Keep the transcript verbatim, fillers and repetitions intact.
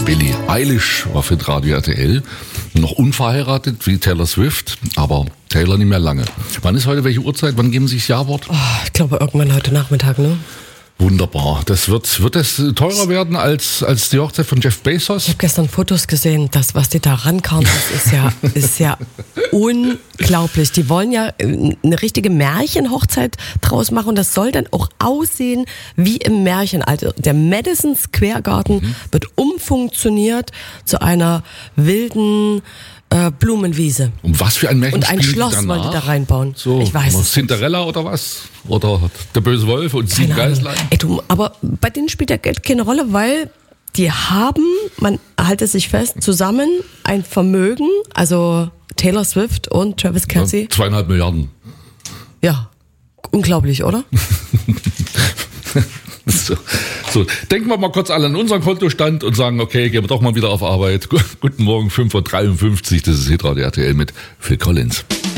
Billie Eilish war für Radio R T L noch unverheiratet wie Taylor Swift, aber Taylor nicht mehr lange. Wann ist heute, welche Uhrzeit? Wann geben Sie das Jawort? Oh, ich glaube irgendwann heute Nachmittag, ne? Wunderbar. Das wird, wird das teurer werden als, als die Hochzeit von Jeff Bezos? Ich habe gestern Fotos gesehen, das, was die da rankamen, das ist ja, ist ja unglaublich. Die wollen ja eine richtige Märchenhochzeit draus machen und das soll dann auch aussehen wie im Märchen. Also der Madison Square Garden mhm. wird umfunktioniert zu einer wilden äh, Blumenwiese. Um was für ein Märchen? Und ein Schloss die wollen die da reinbauen. So, ich weiß es Cinderella nicht. Oder was? Oder der böse Wolf und sieben Geißlein? Ey, du, aber bei denen spielt ja Geld keine Rolle, weil die haben, man halte sich fest, zusammen ein Vermögen, also Taylor Swift und Travis Kelce. Ja, zweieinhalb Milliarden. Ja, unglaublich, oder? So, so, denken wir mal kurz alle an unseren Kontostand und sagen, okay, gehen wir doch mal wieder auf Arbeit. Guten Morgen, fünf Uhr dreiundfünfzig, das ist Hitradio R T L mit Phil Collins.